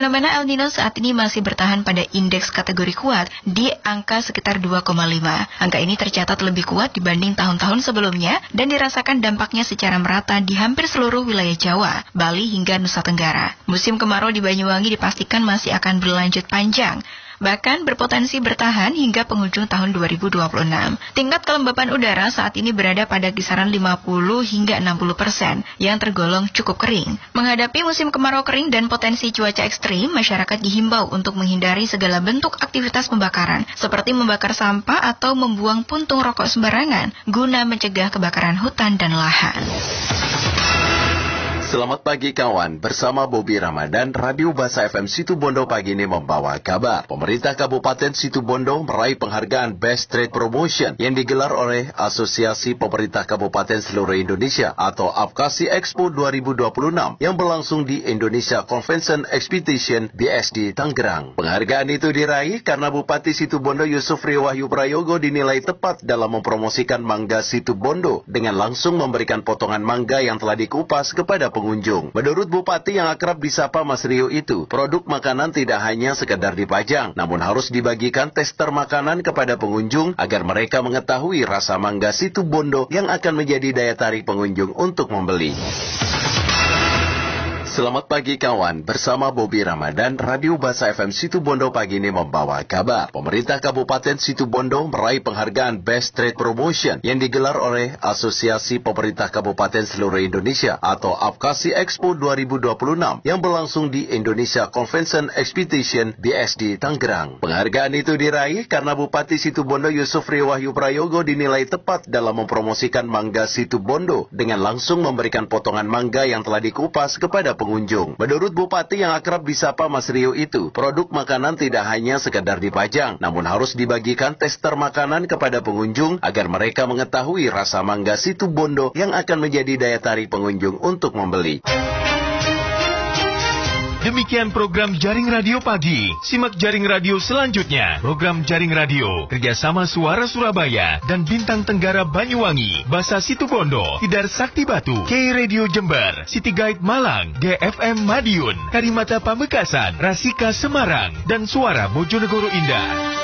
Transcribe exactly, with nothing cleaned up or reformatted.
Fenomena El Nino saat ini masih bertahan pada indeks kategori kuat di angka sekitar dua koma lima. Angka ini tercatat lebih kuat dibanding tahun-tahun sebelumnya dan dirasakan dampaknya secara merata di hampir seluruh wilayah Jawa, Bali hingga Nusa Tenggara. Musim kemarau di Banyuwangi dipastikan masih akan berlanjut panjang, bahkan berpotensi bertahan hingga penghujung tahun dua ribu dua puluh enam. Tingkat kelembapan udara saat ini berada pada kisaran lima puluh hingga enam puluh persen, yang tergolong cukup kering. Menghadapi musim kemarau kering dan potensi cuaca ekstrim, masyarakat dihimbau untuk menghindari segala bentuk aktivitas pembakaran, seperti membakar sampah atau membuang puntung rokok sembarangan, guna mencegah kebakaran hutan dan lahan. Selamat pagi kawan, bersama Bobby Ramadan, Radio Bahasa F M Situbondo pagi ini membawa kabar. Pemerintah Kabupaten Situbondo meraih penghargaan Best Trade Promotion yang digelar oleh Asosiasi Pemerintah Kabupaten Seluruh Indonesia atau APKASI Expo dua ribu dua puluh enam yang berlangsung di Indonesia Convention Exhibition B S D Tangerang. Penghargaan itu diraih karena Bupati Situbondo Yusuf Riwahyu Prayogo dinilai tepat dalam mempromosikan mangga Situbondo dengan langsung memberikan potongan mangga yang telah dikupas kepada pengunjung. pengunjung. Menurut Bupati yang akrab disapa Mas Rio itu, produk makanan tidak hanya sekedar dipajang, namun harus dibagikan tester makanan kepada pengunjung agar mereka mengetahui rasa mangga Situbondo yang akan menjadi daya tarik pengunjung untuk membeli. Selamat pagi kawan, bersama Bobby Ramadan, Radio Bahasa F M Situbondo pagi ini membawa kabar. Pemerintah Kabupaten Situbondo meraih penghargaan Best Trade Promotion yang digelar oleh Asosiasi Pemerintah Kabupaten Seluruh Indonesia atau APKASI Expo dua ribu dua puluh enam yang berlangsung di Indonesia Convention Exhibition B S D Tangerang. Penghargaan itu diraih karena Bupati Situbondo Yusuf Riwahyu Prayogo dinilai tepat dalam mempromosikan mangga Situbondo dengan langsung memberikan potongan mangga yang telah dikupas kepada pengunjung. Menurut Bupati yang akrab disapa Mas Rio itu, produk makanan tidak hanya sekedar dipajang, namun harus dibagikan tester makanan kepada pengunjung agar mereka mengetahui rasa mangga Situbondo yang akan menjadi daya tarik pengunjung untuk membeli. Demikian program Jaring Radio Pagi. Simak Jaring Radio selanjutnya. Program Jaring Radio kerjasama Suara Surabaya dan Bintang Tenggara Banyuwangi, Basa Situbondo, Tidar Sakti Batu, K Radio Jember, City Guide Malang, G F M Madiun, Karimata Pamekasan, Rasika Semarang, dan Suara Bojonegoro Indah.